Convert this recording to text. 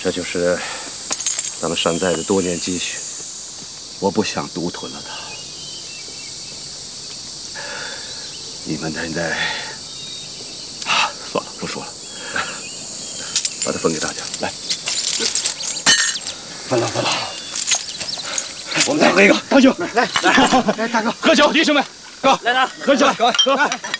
这就是咱们山寨的多年积蓄，我不想独吞了它。你们现在算了，不说了，把它分给大家。来，分了。我们再喝一个，大舅，来，大哥，喝酒，弟兄们，哥，来，喝酒，喝。